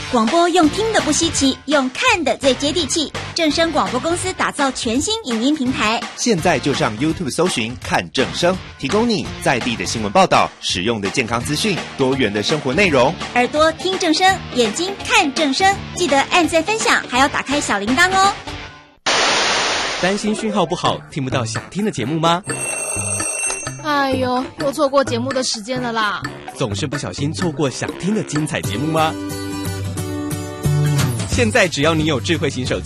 广播用听的不稀奇，用看的最接地气。正声广播公司打造全新影音平台， 现在就上 YouTube 搜寻看正声，提供你在地的新闻报道、实用的健康资讯、多元的生活内容。 耳朵听正声，眼睛看正声，记得按赞分享，还要打开小铃铛哦。 担心讯号不好，听不到想听的节目吗？ 哎呦，又错过节目的时间了啦！ 总是不小心错过想听的精彩节目吗？现在只要你有智慧型手机，